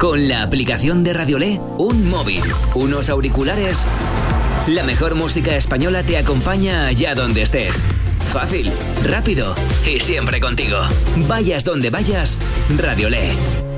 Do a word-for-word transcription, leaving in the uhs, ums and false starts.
Con la aplicación de Radiolé, un móvil, unos auriculares, la mejor música española te acompaña allá donde estés. Fácil, rápido y siempre contigo. Vayas donde vayas, Radiolé.